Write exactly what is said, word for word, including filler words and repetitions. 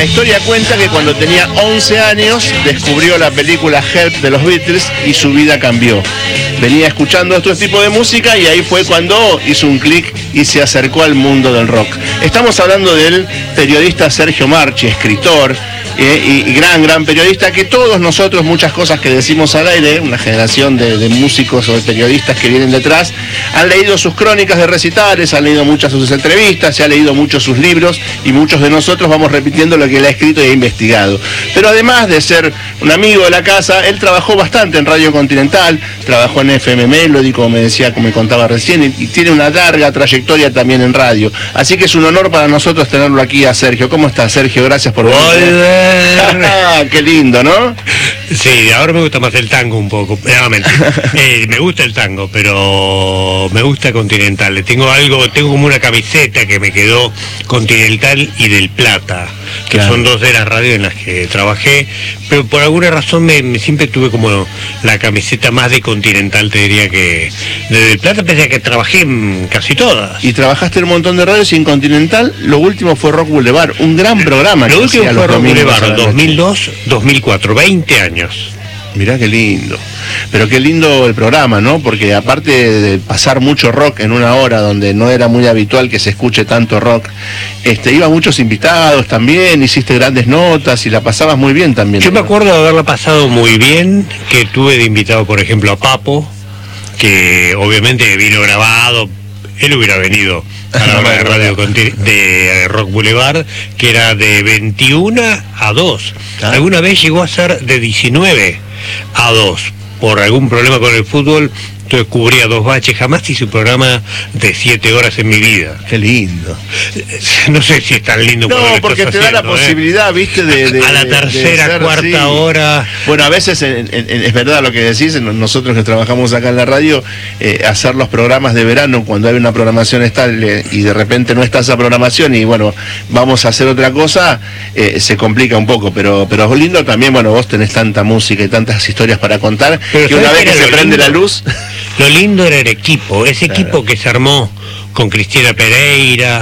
la historia cuenta que cuando tenía once años descubrió la película Help de los Beatles y su vida cambió. Venía escuchando otro tipo de música y ahí fue cuando hizo un clic y se acercó al mundo del rock. Estamos hablando del periodista Sergio Marchi, escritor, Eh, y, y gran, gran periodista, que todos nosotros, muchas cosas que decimos al aire, una generación de, de músicos o de periodistas que vienen detrás, han leído sus crónicas de recitales, han leído muchas de sus entrevistas, se han leído muchos sus libros y muchos de nosotros vamos repitiendo lo que él ha escrito y ha investigado. Pero además de ser un amigo de la casa, él trabajó bastante en Radio Continental, trabajó en F M Melody, como me decía, como me contaba recién, y, y tiene una larga trayectoria también en radio. Así que es un honor para nosotros tenerlo aquí a Sergio. ¿Cómo estás, Sergio? Gracias por venir. Ah, qué lindo, ¿no? Sí, ahora me gusta más el tango un poco. Nuevamente, eh, me gusta el tango, pero me gusta Continental. Le tengo algo, tengo como una camiseta que me quedó Continental y del Plata, que claro, son dos de las radios en las que trabajé, pero por alguna razón me, me siempre tuve como la camiseta más de Continental, te diría que de Del Plata, pese a que trabajé en casi todas. Y trabajaste en un montón de radios y en Continental lo último fue Rock Boulevard, un gran programa. Lo último fue Rock Boulevard, dos mil dos, dos mil cuatro, veinte años. Mirá qué lindo, pero qué lindo el programa, ¿no? Porque aparte de pasar mucho rock en una hora donde no era muy habitual que se escuche tanto rock, este, iban muchos invitados también, hiciste grandes notas y la pasabas muy bien también. Yo me acuerdo de haberla pasado muy bien, que tuve de invitado, por ejemplo, a Papo, que obviamente vino grabado, él hubiera venido a la hora de radio de Rock Boulevard, que era de veintiuno a dos. ¿Ah? Alguna vez llegó a ser de diecinueve a dos. Por algún problema con el fútbol, entonces cubría dos baches. Jamás hice un programa de siete horas en mi vida. Qué lindo. No sé si es tan lindo. No, porque te haciendo, da la posibilidad, ¿eh? Viste, de, de... A la tercera, de ser, cuarta sí. hora. Bueno, a veces en, en, es verdad lo que decís, nosotros que trabajamos acá en la radio, eh, hacer los programas de verano cuando hay una programación estable y de repente no está esa programación y bueno, vamos a hacer otra cosa, eh, se complica un poco, pero, pero es lindo también, bueno, vos tenés tanta música y tantas historias para contar, pero que una vez que se prende lindo? la luz... Lo lindo era el equipo, ese claro. equipo que se armó con Cristina Pereira,